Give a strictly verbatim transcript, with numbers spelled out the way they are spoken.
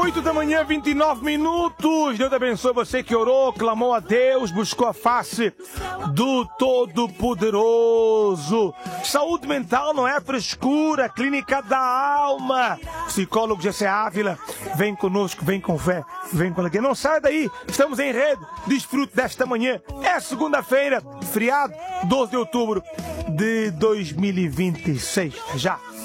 oito da manhã, vinte e nove minutos. Deus abençoe você que orou, clamou a Deus, buscou a face do Todo-Poderoso. Saúde mental não é frescura, clínica da alma. Psicólogo Jessé Ávila, vem conosco, vem com fé, vem com alegria. Não sai daí, estamos em rede, desfrute desta manhã. É segunda-feira, feriado, doze de outubro de dois mil e vinte e seis. Já.